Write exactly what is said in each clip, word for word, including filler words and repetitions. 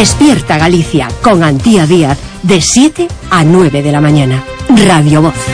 Despierta Galicia con Antía Díaz de siete a nueve de la mañana. Radio Voz.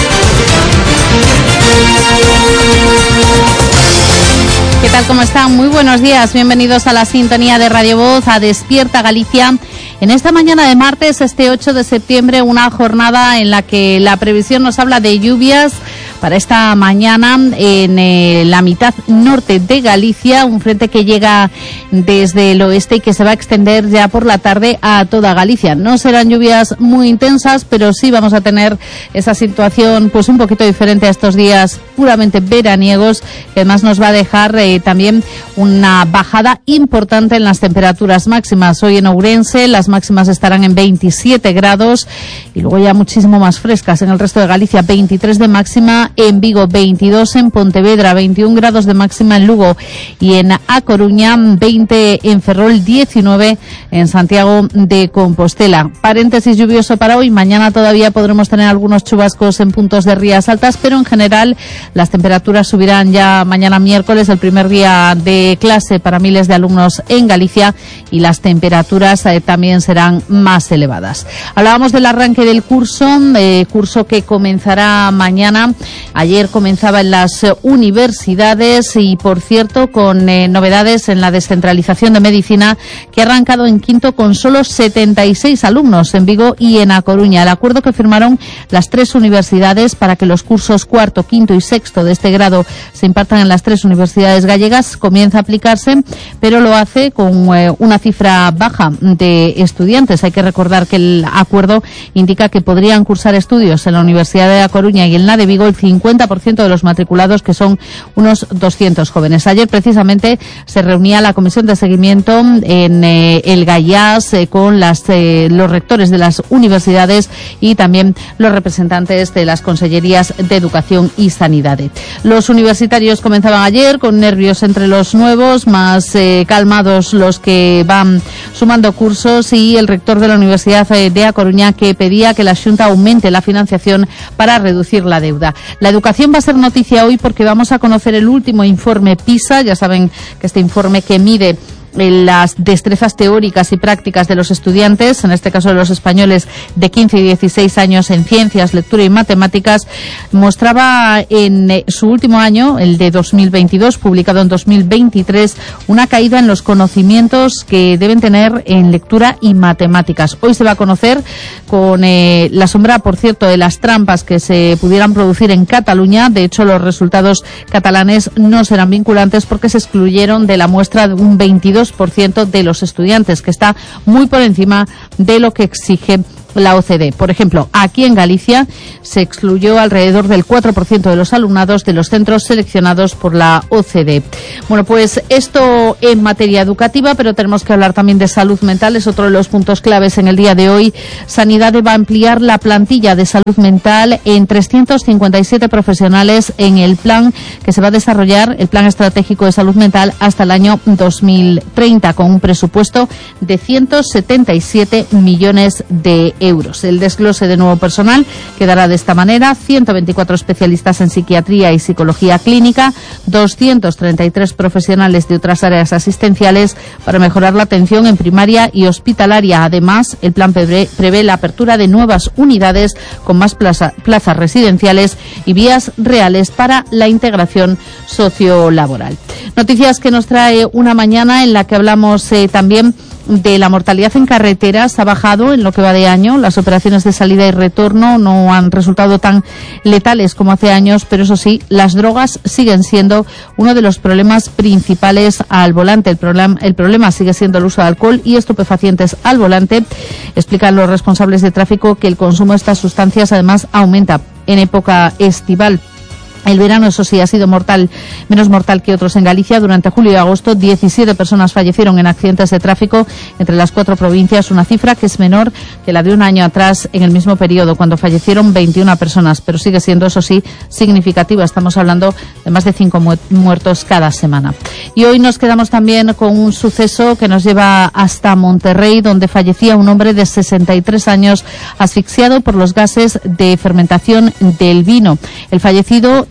¿Qué tal? ¿Cómo están? Muy buenos días. Bienvenidos a la sintonía de Radio Voz, a Despierta Galicia. En esta mañana de martes, este ocho de septiembre, una jornada en la que la previsión nos habla de lluvias para esta mañana en eh, la mitad norte de Galicia, un frente que llega desde el oeste y que se va a extender ya por la tarde a toda Galicia. No serán lluvias muy intensas, pero sí vamos a tener esa situación pues un poquito diferente a estos días puramente veraniegos, que además nos va a dejar eh, también una bajada importante en las temperaturas máximas. Hoy en Ourense las máximas estarán en veintisiete grados y luego ya muchísimo más frescas en el resto de Galicia, veintitrés de máxima en Vigo, veintidós en Pontevedra, veintiún grados de máxima en Lugo y en A Coruña, veinte en Ferrol, diecinueve en Santiago de Compostela. Paréntesis lluvioso para hoy. Mañana todavía podremos tener algunos chubascos en puntos de rías altas, pero en general las temperaturas subirán ya mañana miércoles, el primer día de clase para miles de alumnos en Galicia, y las temperaturas eh, también serán más elevadas. Hablábamos del arranque del curso, eh, curso que comenzará mañana. Ayer comenzaba en las eh, universidades y, por cierto, con eh, novedades en la descentralización de medicina, que ha arrancado en quinto con solo setenta y seis alumnos en Vigo y en A Coruña. El acuerdo que firmaron las tres universidades para que los cursos cuarto, quinto y sexto de este grado se impartan en las tres universidades gallegas comienza a aplicarse, pero lo hace con eh, una cifra baja de estudiantes. Hay que recordar que el acuerdo indica que podrían cursar estudios en la Universidad de A Coruña y en la de Vigo el cincuenta por ciento de los matriculados, que son unos doscientos jóvenes. Ayer precisamente se reunía la comisión de seguimiento en eh, el Gallás eh, con las, eh, los rectores de las universidades y también los representantes de las consellerías de Educación y Sanidad. Los universitarios comenzaban ayer con nervios entre los nuevos, más eh, calmados los que van sumando cursos, y el rector de la Universidad de A Coruña, que pedía que la Xunta aumente la financiación para reducir la deuda. La educación va a ser noticia hoy porque vamos a conocer el último informe PISA. Ya saben que este informe que mide las destrezas teóricas y prácticas de los estudiantes, en este caso de los españoles de quince y dieciséis años en ciencias, lectura y matemáticas, mostraba en su último año, el de dos mil veintidós, publicado en dos mil veintitrés, una caída en los conocimientos que deben tener en lectura y matemáticas. Hoy se va a conocer, con eh, la sombra, por cierto, de las trampas que se pudieran producir en Cataluña. De hecho, los resultados catalanes no serán vinculantes porque se excluyeron de la muestra de un veintidós por ciento de los estudiantes, que está muy por encima de lo que exige la O C D E. Por ejemplo, aquí en Galicia se excluyó alrededor del cuatro por ciento de los alumnados de los centros seleccionados por la O C D E. Bueno, pues esto en materia educativa, pero tenemos que hablar también de salud mental. Es otro de los puntos claves en el día de hoy. Sanidad va a ampliar la plantilla de salud mental en trescientos cincuenta y siete profesionales en el plan que se va a desarrollar, el Plan Estratégico de Salud Mental, hasta el año dos mil treinta, con un presupuesto de ciento setenta y siete millones de euros. El desglose de nuevo personal quedará de esta manera: ciento veinticuatro especialistas en psiquiatría y psicología clínica, doscientos treinta y tres profesionales de otras áreas asistenciales para mejorar la atención en primaria y hospitalaria. Además, el plan prevé, prevé la apertura de nuevas unidades con más plaza, plazas residenciales y vías reales para la integración sociolaboral. Noticias que nos trae una mañana en la que hablamos eh, también de la mortalidad en carreteras. Ha bajado en lo que va de año. Las operaciones de salida y retorno no han resultado tan letales como hace años, pero eso sí, las drogas siguen siendo uno de los problemas principales al volante. El problema, el problema sigue siendo el uso de alcohol y estupefacientes al volante. Explican los responsables de tráfico que el consumo de estas sustancias además aumenta en época estival. El verano, eso sí, ha sido mortal, menos mortal que otros en Galicia. Durante julio y agosto, diecisiete personas fallecieron en accidentes de tráfico entre las cuatro provincias, una cifra que es menor que la de un año atrás en el mismo periodo, cuando fallecieron veintiuna personas, pero sigue siendo, eso sí, significativa. Estamos hablando de más de cinco mu- muertos cada semana. Y hoy nos quedamos también con un suceso que nos lleva hasta Monterrey, donde fallecía un hombre de sesenta y tres años asfixiado por los gases de fermentación del vino. El fallecido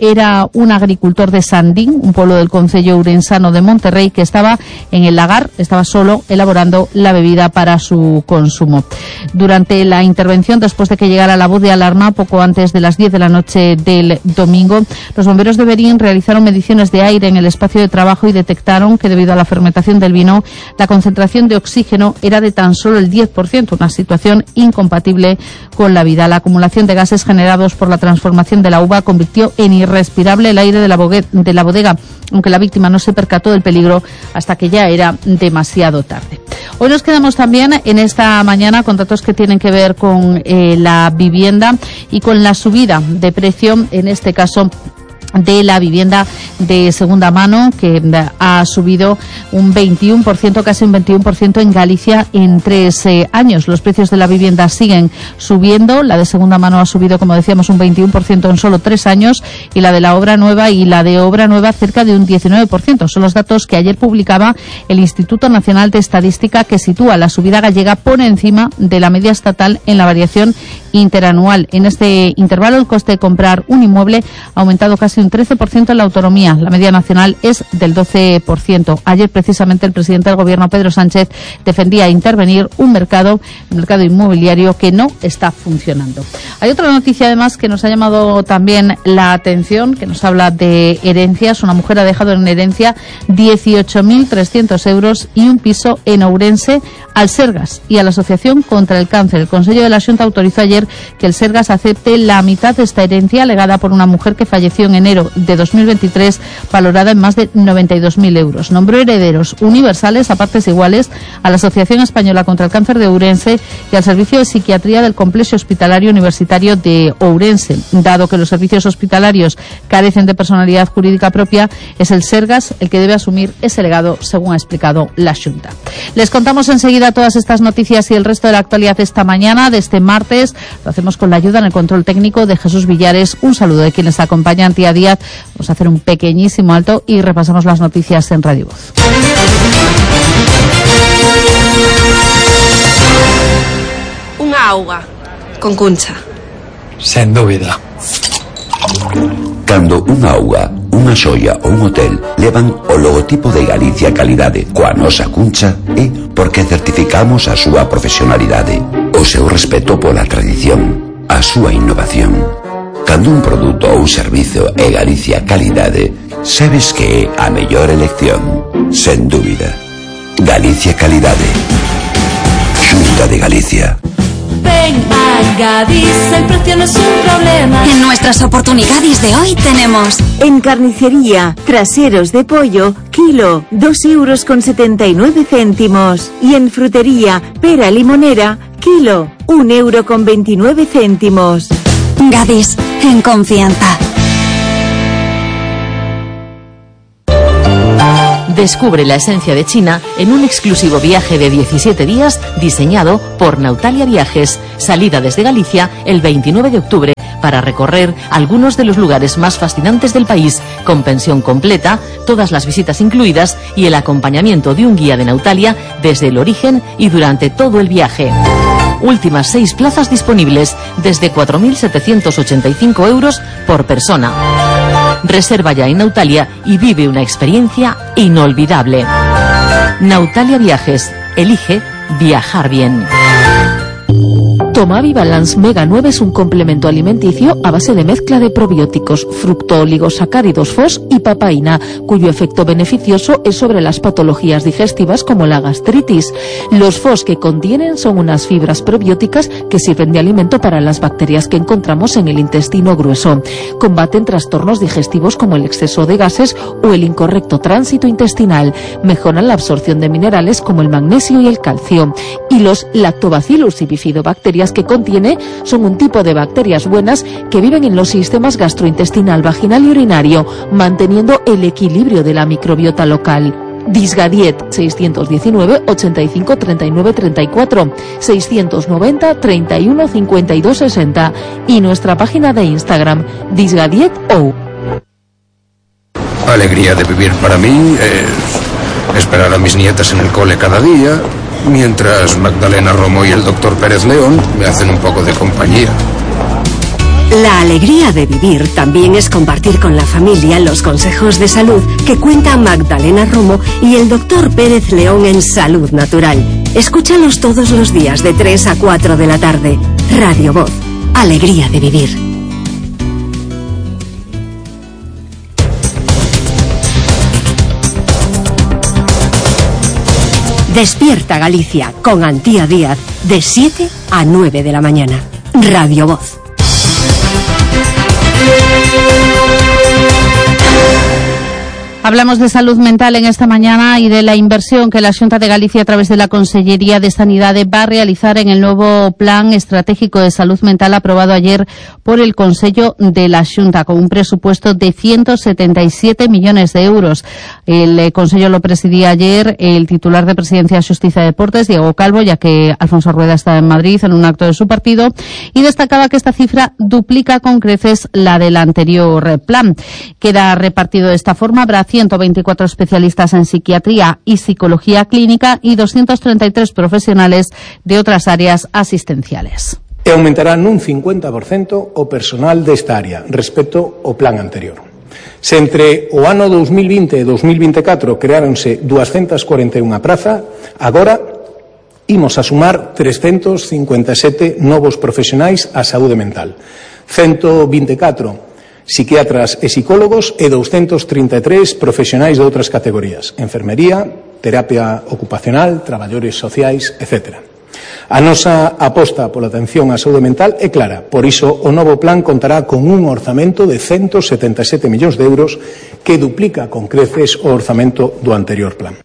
era un agricultor de Sandín, un pueblo del concello ourensano de Monterrey, que estaba en el lagar, estaba solo elaborando la bebida para su consumo. Durante la intervención, después de que llegara la voz de alarma, poco antes de las diez de la noche del domingo, los bomberos de Berín realizaron mediciones de aire en el espacio de trabajo y detectaron que debido a la fermentación del vino, la concentración de oxígeno era de tan solo el diez por ciento, una situación incompatible con la vida. La acumulación de gases generados por la transformación de la uva convirtió en irrespirable el aire de la, de la bodega, aunque la víctima no se percató del peligro hasta que ya era demasiado tarde. Hoy nos quedamos también en esta mañana con datos que tienen que ver con eh, la vivienda y con la subida de precio, en este caso de la vivienda de segunda mano, que ha subido un veintiuno por ciento, casi un veintiuno por ciento en Galicia en tres eh, años. Los precios de la vivienda siguen subiendo. La de segunda mano ha subido, como decíamos, un veintiuno por ciento en solo tres años, y la de la obra nueva y la de obra nueva cerca de un diecinueve por ciento. Son los datos que ayer publicaba el Instituto Nacional de Estadística, que sitúa la subida gallega por encima de la media estatal en la variación interanual. En este intervalo, el coste de comprar un inmueble ha aumentado casi un trece por ciento en la autonomía. La media nacional es del doce por ciento. Ayer, precisamente, el presidente del Gobierno, Pedro Sánchez, defendía intervenir un mercado, un mercado inmobiliario que no está funcionando. Hay otra noticia, además, que nos ha llamado también la atención, que nos habla de herencias. Una mujer ha dejado en herencia dieciocho mil trescientos euros y un piso en Ourense al Sergas y a la Asociación contra el Cáncer. El Consejo de la Xunta autorizó ayer que el Sergas acepte la mitad de esta herencia alegada por una mujer que falleció en enero de dos mil veintitrés, valorada en más de noventa y dos mil euros. Nombró herederos universales a partes iguales a la Asociación Española contra el Cáncer de Ourense y al Servicio de Psiquiatría del Complejo Hospitalario Universitario de Ourense. Dado que los servicios hospitalarios carecen de personalidad jurídica propia, es el Sergas el que debe asumir ese legado, según ha explicado la Xunta. Les contamos enseguida todas estas noticias y el resto de la actualidad esta mañana, de este martes. Lo hacemos con la ayuda en el control técnico de Jesús Villares. Un saludo de quienes acompañan día a día. Vamos a hacer un pequeñísimo alto y repasamos las noticias en Radio Voz. Unha auga con Cuncha. Sen dúbida. Cando unha auga, unha xoia ou un hotel levan o logotipo de Galicia Calidade coa nosa Cuncha, é porque certificamos a súa profesionalidade, o seu respeto pola tradición, a súa innovación. Cando un produto ou servizo é Galicia Calidade, sabes que é a mellor elección, sen dúbida. Galicia Calidade. Xunta de Galicia. Ven a Gadis, el precio no es un problema. En nuestras oportunidades de hoy tenemos: en carnicería, traseros de pollo, kilo, dos euros con setenta y nueve céntimos. Y en frutería, pera limonera, kilo, un euro con veintinueve céntimos. Gadis, en confianza. Descubre la esencia de China en un exclusivo viaje de diecisiete días diseñado por Nautalia Viajes. Salida desde Galicia el veintinueve de octubre para recorrer algunos de los lugares más fascinantes del país, con pensión completa, todas las visitas incluidas y el acompañamiento de un guía de Nautalia desde el origen y durante todo el viaje. Últimas seis plazas disponibles desde cuatro mil setecientos ochenta y cinco euros por persona. Reserva ya en Nautalia y vive una experiencia inolvidable. Nautalia Viajes. Elige viajar bien. Tomavi Balance Mega nueve es un complemento alimenticio a base de mezcla de probióticos, fructooligosacáridos F O S y papaína, cuyo efecto beneficioso es sobre las patologías digestivas como la gastritis. Los F O S que contienen son unas fibras probióticas que sirven de alimento para las bacterias que encontramos en el intestino grueso. Combaten trastornos digestivos como el exceso de gases o el incorrecto tránsito intestinal. Mejoran la absorción de minerales como el magnesio y el calcio. Y los Lactobacillus y bifidobacterias que contiene son un tipo de bacterias buenas que viven en los sistemas gastrointestinal, vaginal y urinario, manteniendo el equilibrio de la microbiota local. Disgadiet seiscientos diecinueve ochenta y cinco treinta y nueve treinta y cuatro, seiscientos noventa treinta y uno cincuenta y dos sesenta y nuestra página de Instagram disgadietO. Alegría de vivir para mí es esperar a mis nietas en el cole cada día, mientras Magdalena Romo y el doctor Pérez León me hacen un poco de compañía. La alegría de vivir también es compartir con la familia los consejos de salud que cuenta Magdalena Romo y el doctor Pérez León en Salud Natural. Escúchalos todos los días de tres a cuatro de la tarde. Radio Voz. Alegría de vivir. Despierta Galicia con Antía Díaz de siete a nueve de la mañana. Radio Voz. Hablamos de salud mental en esta mañana y de la inversión que la Xunta de Galicia, a través de la Consellería de Sanidade, va a realizar en el nuevo Plan Estratégico de Salud Mental aprobado ayer por el Consello de la Xunta, con un presupuesto de ciento setenta y siete millones de euros. El eh, Consello lo presidía ayer el titular de Presidencia de Xustiza y Deportes, Diego Calvo, ya que Alfonso Rueda está en Madrid en un acto de su partido, y destacaba que esta cifra duplica con creces la del anterior plan. Queda repartido de esta forma: habrá ciento veinticuatro especialistas en psiquiatría y psicología clínica y doscientos treinta y tres profesionales de otras áreas asistenciales. E aumentará nun cincuenta por cento o personal desta área respecto ao plan anterior. Se entre o ano dos mil vinte e dos mil vinte e catro creáronse doscientas cuarenta e unha praza, agora imos a sumar trescentos cincuenta e sete novos profesionais á saúde mental, ciento vinte e catro psiquiatras e psicólogos e doscientos trinta e tres profesionais de outras categorías: enfermería, terapia ocupacional, traballadores sociais, etcétera. A nosa aposta pola atención á saúde mental é clara, por iso o novo plan contará con un orzamento de ciento setenta e sete millóns de euros que duplica con creces o orzamento do anterior plan.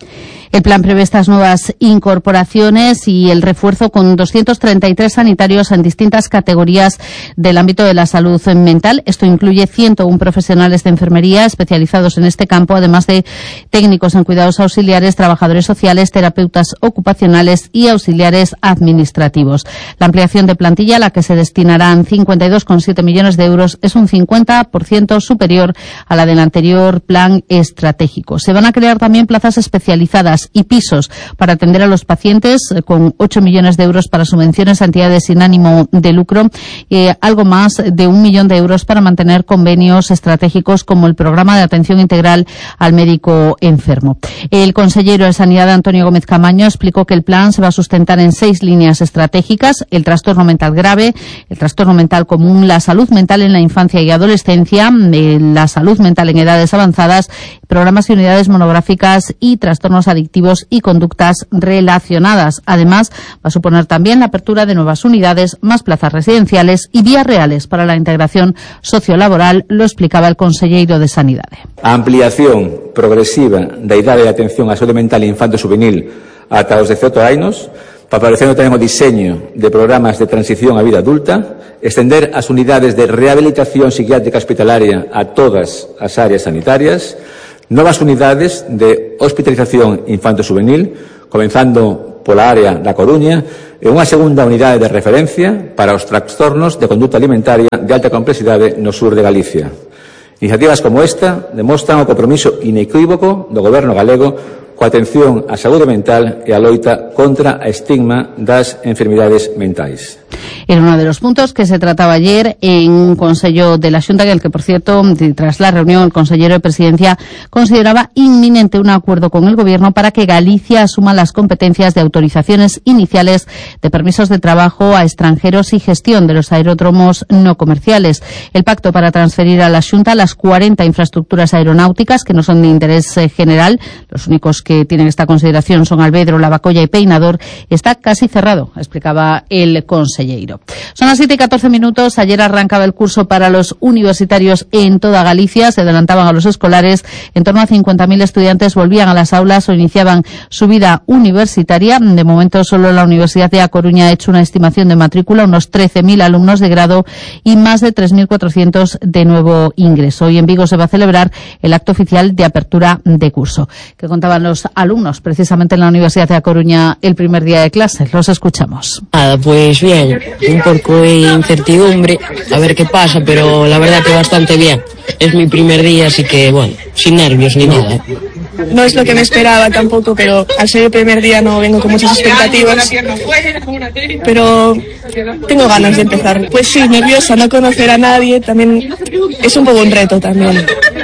El plan prevé estas nuevas incorporaciones y el refuerzo con doscientos treinta y tres sanitarios en distintas categorías del ámbito de la salud mental. Esto incluye ciento uno profesionales de enfermería especializados en este campo, además de técnicos en cuidados auxiliares, trabajadores sociales, terapeutas ocupacionales y auxiliares administrativos. La ampliación de plantilla, a la que se destinarán cincuenta y dos coma siete millones de euros, es un cincuenta por ciento superior a la del anterior plan estratégico. Se van a crear también plazas especializadas y pisos para atender a los pacientes, con ocho millones de euros para subvenciones a entidades sin ánimo de lucro, y algo más de un millón de euros para mantener convenios estratégicos como el programa de atención integral al médico enfermo. El consejero de Sanidad, Antonio Gómez Camaño, explicó que el plan se va a sustentar en seis líneas estratégicas: el trastorno mental grave, el trastorno mental común, la salud mental en la infancia y adolescencia, la salud mental en edades avanzadas, programas y unidades monográficas y trastornos adictivos y conductas relacionadas. Además, va a suponer también la apertura de nuevas unidades, más plazas residenciales y vías reales para la integración sociolaboral, lo explicaba el consejero de Sanidade. A ampliación progresiva da idade de atención á saúde mental infanto juvenil ata os dezaoito anos, favorecendo tamén o diseño de programas de transición á vida adulta, extender as unidades de rehabilitación psiquiátrica hospitalaria a todas as áreas sanitarias, novas unidades de hospitalización infanto-juvenil, comenzando pola área da Coruña, e unha segunda unidade de referencia para os trastornos de conduta alimentaria de alta complexidade no sur de Galicia. Iniciativas como esta demostran o compromiso inequívoco do Goberno galego coa atención á saúde mental e a loita contra a estigma das enfermidades mentais. Era uno de los puntos que se trataba ayer en un Consello de la Xunta, en el que, por cierto, tras la reunión, el consejero de Presidencia consideraba inminente un acuerdo con el Gobierno para que Galicia asuma las competencias de autorizaciones iniciales de permisos de trabajo a extranjeros y gestión de los aeródromos no comerciales. El pacto para transferir a la Xunta las cuarenta infraestructuras aeronáuticas que no son de interés eh, general, los únicos que tienen esta consideración son Alvedro, Lavacolla y Peinador, está casi cerrado, explicaba el consejero. Son las siete y catorce minutos. Ayer arrancaba el curso para los universitarios en toda Galicia. Se adelantaban a los escolares. En torno a cincuenta mil estudiantes volvían a las aulas o iniciaban su vida universitaria. De momento, solo la Universidad de A Coruña ha hecho una estimación de matrícula, unos trece mil alumnos de grado y más de tres mil cuatrocientos de nuevo ingreso. Hoy en Vigo se va a celebrar el acto oficial de apertura de curso. ¿Qué contaban los alumnos precisamente en la Universidad de A Coruña el primer día de clases? Los escuchamos. Nada, pues bien. Un poco de incertidumbre, a ver qué pasa, pero la verdad que bastante bien. Es mi primer día, así que, bueno, sin nervios ni nada. no es lo que me esperaba tampoco, pero al ser el primer día no vengo con muchas expectativas, pero tengo ganas de empezar. Pues sí, nerviosa, no conocer a nadie, también es un poco un reto también.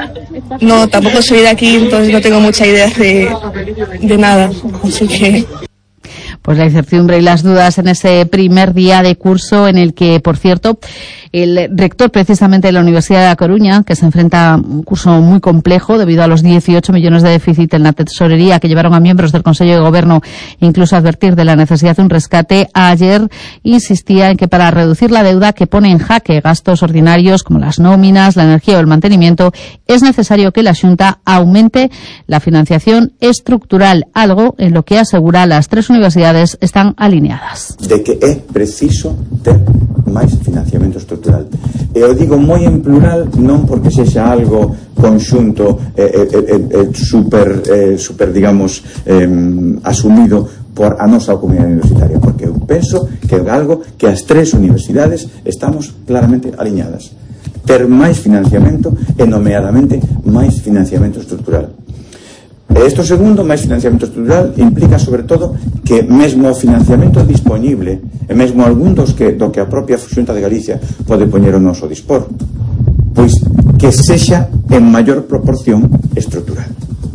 No, tampoco soy de aquí, entonces no tengo mucha idea de, de nada, así que... Pues la incertidumbre y las dudas en ese primer día de curso en el que, por cierto, el rector precisamente de la Universidad de La Coruña, que se enfrenta a un curso muy complejo debido a los dieciocho millones de déficit en la tesorería que llevaron a miembros del Consejo de Gobierno incluso a advertir de la necesidad de un rescate, ayer insistía en que para reducir la deuda que pone en jaque gastos ordinarios como las nóminas, la energía o el mantenimiento, es necesario que la Xunta aumente la financiación estructural, algo en lo que asegura las tres universidades están alineadas. De que é preciso ter máis financiamento estructural. E o digo moi en plural, non porque sexa algo conxunto eh, eh, eh, super, eh, super, digamos, eh, asumido por a nosa comunidade universitaria, porque eu penso que é algo que as tres universidades estamos claramente alineadas. Ter máis financiamento e, nomeadamente, máis financiamento estructural. E isto segundo, máis financiamento estructural, implica sobre todo que mesmo o financiamento disponible e mesmo algún dos que, do que a propia Xunta de Galicia pode poñer o noso dispor, pois que sexa en maior proporción estructural.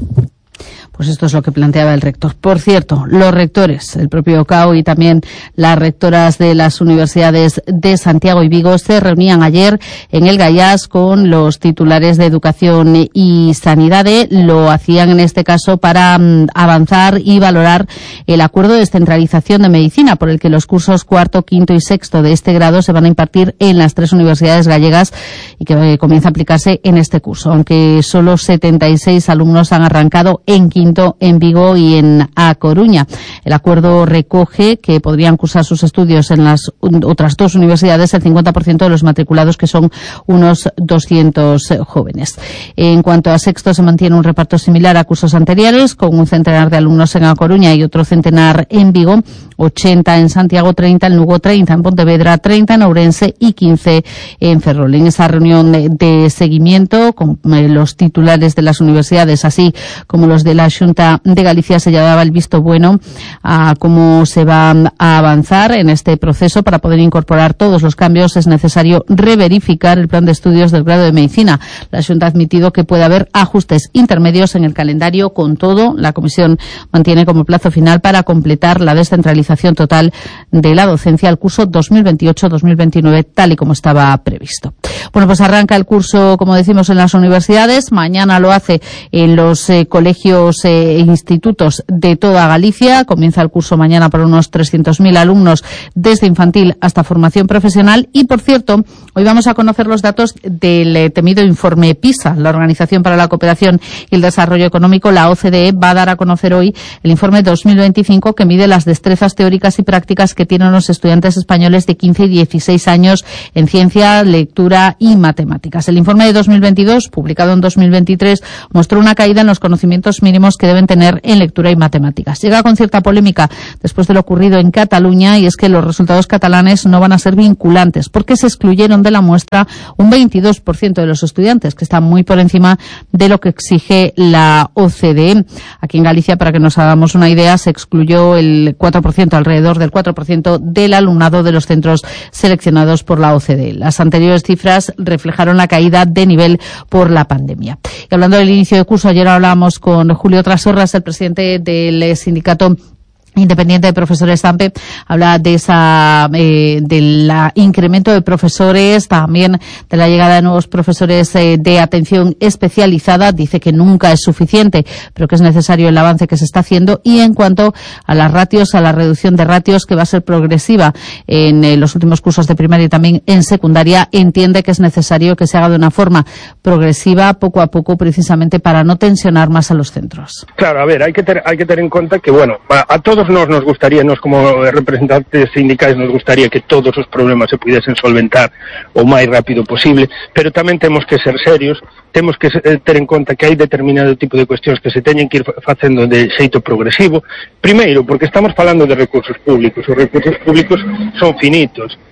Pues esto es lo que planteaba el rector. Por cierto, los rectores, el propio C A O y también las rectoras de las universidades de Santiago y Vigo se reunían ayer en el Gaiás con los titulares de Educación y Sanidad. Lo hacían en este caso para um, avanzar y valorar el acuerdo de descentralización de medicina por el que los cursos cuarto, quinto y sexto de este grado se van a impartir en las tres universidades gallegas y que eh, comienza a aplicarse en este curso, aunque solo setenta y seis alumnos han arrancado en quinto en Vigo y en A Coruña. El acuerdo recoge que podrían cursar sus estudios en las otras dos universidades el cincuenta por ciento de los matriculados, que son unos doscientos jóvenes. En cuanto a sexto, se mantiene un reparto similar a cursos anteriores, con un centenar de alumnos en A Coruña y otro centenar en Vigo, ochenta en Santiago, treinta en Lugo, treinta en Pontevedra, treinta en Ourense y quince en Ferrol. En esa reunión de, de seguimiento con eh, los titulares de las universidades, así como los de la Xunta de Galicia, se daba el visto bueno a cómo se va a avanzar en este proceso. Para poder incorporar todos los cambios es necesario reverificar el plan de estudios del grado de Medicina. La Xunta ha admitido que puede haber ajustes intermedios en el calendario. Con todo, la Comisión mantiene como plazo final para completar la descentralización total de la docencia al curso dos mil veintiocho dos mil veintinueve, tal y como estaba previsto. Bueno, pues arranca el curso, como decimos, en las universidades. Mañana lo hace en los eh, colegios e institutos de toda Galicia. Comienza el curso mañana para unos trescientos mil alumnos desde infantil hasta formación profesional. Y, por cierto, hoy vamos a conocer los datos del eh, temido informe PISA. La Organización para la Cooperación y el Desarrollo Económico, la O C D E, va a dar a conocer hoy el informe dos mil veinticinco, que mide las destrezas teóricas y prácticas que tienen los estudiantes españoles de quince y dieciséis años en ciencia, lectura y matemáticas. El informe de dos mil veintidós, publicado en dos mil veintitrés, mostró una caída en los conocimientos mínimos que deben tener en lectura y matemáticas. Llega con cierta polémica después de lo ocurrido en Cataluña, y es que los resultados catalanes no van a ser vinculantes porque se excluyeron de la muestra un veintidós por ciento de los estudiantes, que está muy por encima de lo que exige la O C D E. Aquí en Galicia, para que nos hagamos una idea, se excluyó el cuatro por ciento, alrededor del cuatro por ciento del alumnado de los centros seleccionados por la O C D E. Las anteriores cifras reflejaron la caída de nivel por la pandemia. Y hablando del inicio de curso, ayer hablábamos con Julio Trasorras, el presidente del sindicato independiente de profesores ZAMPE, habla de esa eh, del incremento de profesores, también de la llegada de nuevos profesores eh, de atención especializada. Dice que nunca es suficiente, pero que es necesario el avance que se está haciendo. Y en cuanto a las ratios, a la reducción de ratios, que va a ser progresiva en eh, los últimos cursos de primaria y también en secundaria, entiende que es necesario que se haga de una forma progresiva, poco a poco, precisamente para no tensionar más a los centros. Claro, a ver, hay que ter, hay que tener en cuenta que, bueno, a, a todos nos nos gustaría, nos como representantes sindicais, nos gustaría que todos os problemas se pudiesen solventar o máis rápido posible, pero tamén temos que ser serios, temos que ter en conta que hai determinado tipo de cuestións que se teñen que ir facendo de xeito progresivo. Primeiro, porque estamos falando de recursos públicos, os recursos públicos son finitos,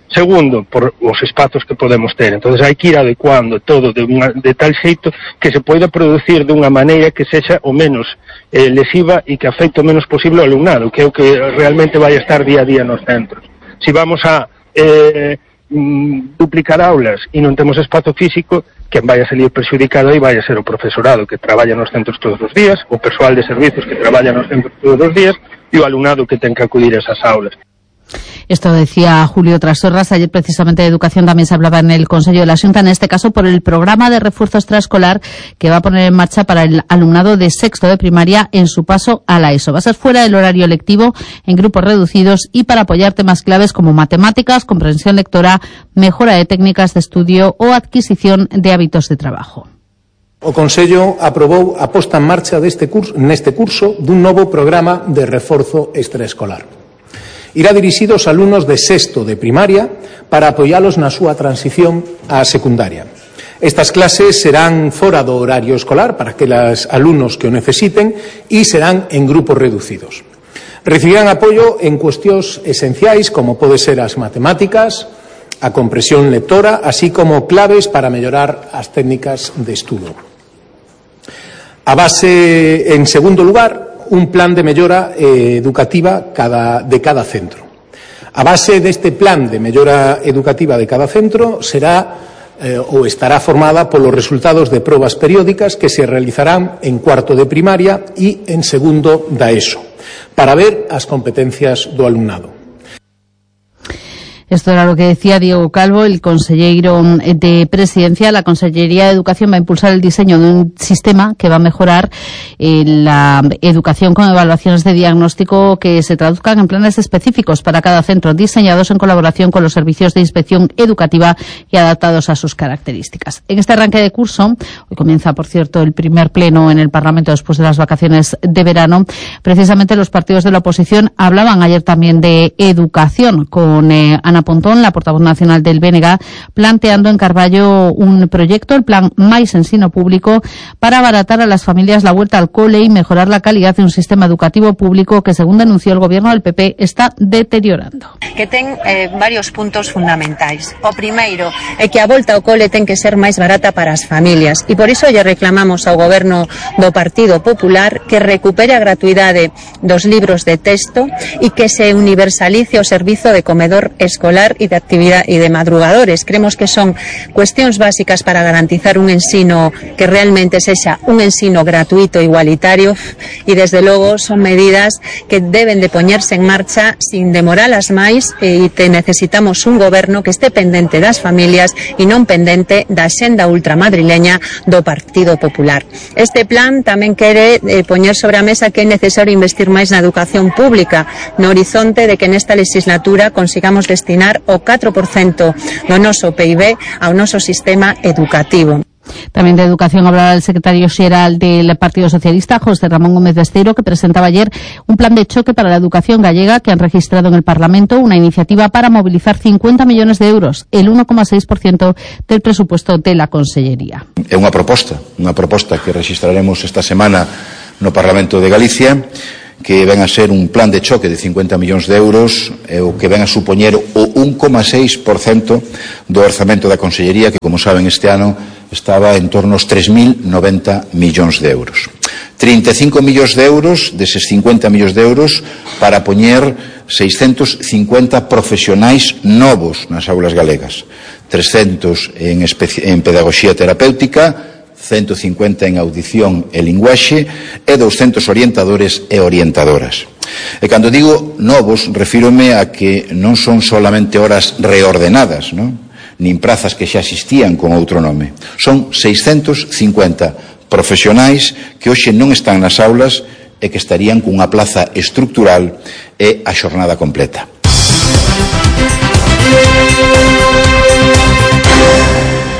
Segundo, por os espazos que podemos ter. Entonces hai que ir adecuando todo de, unha, de tal xeito que se poida producir dunha maneira que sexa o menos eh, lesiva e que afecte o menos posible ao alumnado, que é o que realmente vai estar día a día nos centros. Si vamos a eh, duplicar aulas e non temos espazo físico, quen vai a salir perxudicado aí vai a ser o profesorado que traballa nos centros todos os días, o persoal de servicios que traballa nos centros todos os días e o alumnado que ten que acudir a esas aulas. Esto decía Julio Trasorras. Ayer precisamente de educación también se hablaba en el Consejo de la Xunta, en este caso por el programa de refuerzo extraescolar que va a poner en marcha para el alumnado de sexto de primaria en su paso a la ESO. Va a ser fuera del horario lectivo, en grupos reducidos y para apoyar temas claves como matemáticas, comprensión lectora, mejora de técnicas de estudio o adquisición de hábitos de trabajo. O Consello aprobou a posta en marcha deste curso, neste curso dun novo programa de reforzo extraescolar. Irá dirixido aos alumnos de sexto de primaria para apoialos na súa transición á secundaria. Estas clases serán fora do horario escolar para aqueles alumnos que o necesiten e serán en grupos reducidos. Recibirán apoio en cuestións esenciais como pode ser as matemáticas, a comprensión lectora, así como claves para mellorar as técnicas de estudo. A base, en segundo lugar, un plan de mellora eh, educativa cada, de cada centro. A base deste plan de mellora educativa de cada centro será eh, ou estará formada polos resultados de probas periódicas que se realizarán en cuarto de primaria e en segundo da ESO, para ver as competencias do alumnado. Esto era lo que decía Diego Calvo, el consejero de Presidencia. La Consellería de Educación va a impulsar el diseño de un sistema que va a mejorar eh, la educación con evaluaciones de diagnóstico que se traduzcan en planes específicos para cada centro, diseñados en colaboración con los servicios de inspección educativa y adaptados a sus características. En este arranque de curso, hoy comienza, por cierto, el primer pleno en el Parlamento después de las vacaciones de verano, precisamente los partidos de la oposición hablaban ayer también de educación con eh, Ana Pontón, la portavoz nacional del B N G, planteando en Carballo un proyecto, el plan Mais Ensino Público, para abaratar a las familias la vuelta al cole y mejorar la calidad de un sistema educativo público que, según denunció el gobierno del P P, está deteriorando. Que ten eh, varios puntos fundamentais. O primeiro é que a volta ao cole ten que ser máis barata para as familias e por iso lle reclamamos ao goberno do Partido Popular que recupere a gratuidade dos libros de texto e que se universalice o servizo de comedor escolar y de actividad y de madrugadores. Creemos que son cuestións básicas para garantizar un ensino que realmente sexa un ensino gratuito e igualitario y desde logo son medidas que deben de poñerse en marcha sin demoralas máis e te necesitamos un goberno que este pendente das familias e non pendente da xenda ultramadrileña do Partido Popular. Este plan tamén quere eh, poñer sobre a mesa que é necesario investir máis na educación pública no horizonte de que nesta legislatura consigamos destinar o catro por cento do noso P I B ao noso sistema educativo. También de educación hablaba el secretario xeral del Partido Socialista, José Ramón Gómez Besteiro, que presentaba ayer un plan de choque para la educación gallega que han registrado en el Parlamento, una iniciativa para movilizar cincuenta millones de euros, el uno coma seis por ciento del presupuesto de la Consellería. É unha proposta, unha proposta que registraremos esta semana no Parlamento de Galicia, que ven a ser un plan de choque de cincuenta millóns de euros, eh, o que ven a supoñer o un coma seis por cento do orzamento da Consellería, que, como saben, este ano estaba en torno aos tres mil noventa millóns de euros. trinta e cinco millóns de euros deses cincuenta millóns de euros para poñer seiscentos cincuenta profesionais novos nas aulas galegas, trescentos en, en pedagogía terapéutica, ciento cincuenta en audición e linguaxe e douscentos orientadores e orientadoras. E cando digo novos, refírome a que non son solamente horas reordenadas, non? Nin prazas que xa existían con outro nome. Son seiscentos cincuenta profesionais que hoxe non están nas aulas e que estarían cunha plaza estructural e a xornada completa. Y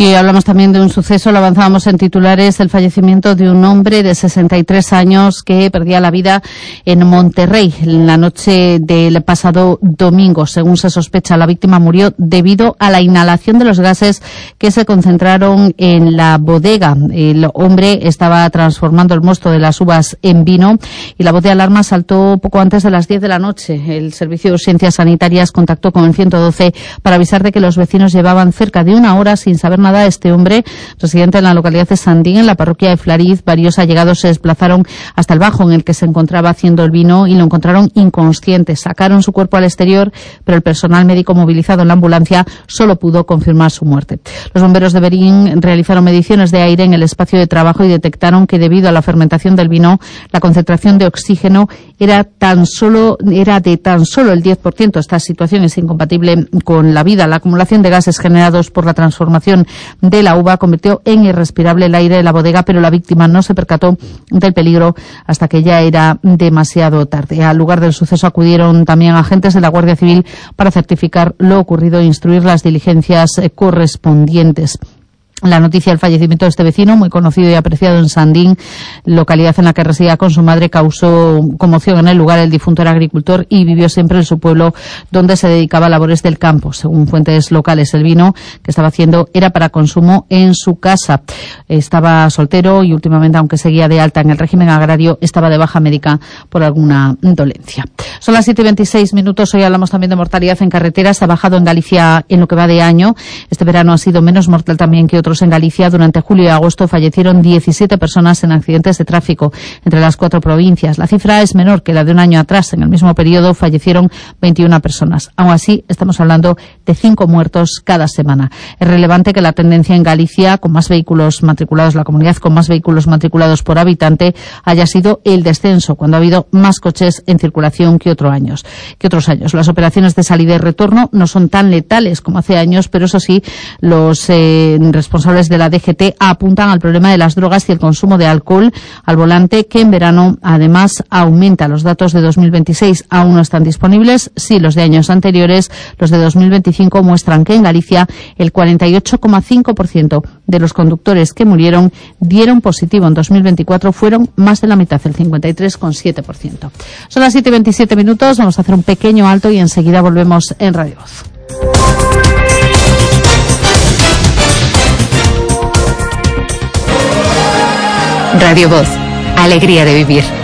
Y hoy hablamos también de un suceso, lo avanzábamos en titulares, el fallecimiento de un hombre de sesenta y tres años que perdía la vida en Monterrey en la noche del pasado domingo. Según se sospecha, la víctima murió debido a la inhalación de los gases que se concentraron en la bodega. El hombre estaba transformando el mosto de las uvas en vino y la voz de alarma saltó poco antes de las diez de la noche. El Servicio de Urgencias Sanitarias contactó con el ciento doce para avisar de que los vecinos llevaban cerca de una hora sin saber nada de este hombre, residente en la localidad de Sandín, en la parroquia de Flariz. Varios allegados se desplazaron hasta el bajo en el que se encontraba haciendo el vino y lo encontraron inconsciente. Sacaron su cuerpo al exterior, pero el personal médico movilizado en la ambulancia solo pudo confirmar su muerte. Los bomberos de Berín realizaron mediciones de aire en el espacio de trabajo y detectaron que debido a la fermentación del vino, la concentración de oxígeno era tan solo era de tan solo el diez por ciento. Esta situación es incompatible con la vida. La acumulación de gases generados por la transformación de la uva convirtió en irrespirable el aire de la bodega, pero la víctima no se percató del peligro hasta que ya era demasiado tarde. Al lugar del suceso acudieron también agentes de la Guardia Civil para certificar lo ocurrido e instruir las diligencias correspondientes. La noticia del fallecimiento de este vecino, muy conocido y apreciado en Sandín, localidad en la que residía con su madre, causó conmoción en el lugar. El difunto era agricultor y vivió siempre en su pueblo, donde se dedicaba a labores del campo. Según fuentes locales, el vino que estaba haciendo era para consumo en su casa. Estaba soltero y últimamente, aunque seguía de alta en el régimen agrario, estaba de baja médica por alguna dolencia. Son las siete y veintiséis minutos. Hoy hablamos también de mortalidad en carreteras. Ha bajado en Galicia en lo que va de año. Este verano ha sido menos mortal también que otros en Galicia. Durante julio y agosto fallecieron diecisiete personas en accidentes de tráfico entre las cuatro provincias. La cifra es menor que la de un año atrás. En el mismo periodo fallecieron veintiuna personas. Aún así, estamos hablando de cinco muertos cada semana. Es relevante que la tendencia en Galicia, con más vehículos matriculados, la comunidad con más vehículos matriculados por habitante, haya sido el descenso, cuando ha habido más coches en circulación que, otro años, que otros años. Las operaciones de salida y retorno no son tan letales como hace años, pero eso sí, los eh, responsables de la D G T apuntan al problema de las drogas y el consumo de alcohol al volante, que en verano además aumenta. Los datos de dos mil veintiséis aún no están disponibles. Sí, los de años anteriores, los de dos mil veinticinco, muestran que en Galicia el cuarenta y ocho coma cinco por ciento de los conductores que murieron dieron positivo. En dos mil veinticuatro fueron más de la mitad, el cincuenta y tres coma siete por ciento. Son las siete y veintisiete minutos. Vamos a hacer un pequeño alto y enseguida volvemos en Radio Voz. Radio Voz, alegría de vivir.